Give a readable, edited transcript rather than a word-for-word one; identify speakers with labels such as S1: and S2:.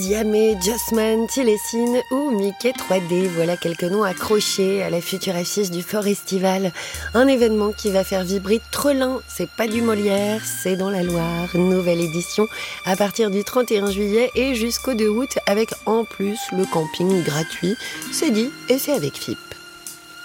S1: Diamé, Jossman, Tilessine ou Mickey 3D, voilà quelques noms accrochés à la future affiche du Fort Estival. Un événement qui va faire vibrer Trelin, c'est pas du Molière, c'est dans la Loire. Nouvelle édition à partir du 31 juillet et jusqu'au 2 août avec en plus le camping gratuit. C'est dit et c'est avec FIP.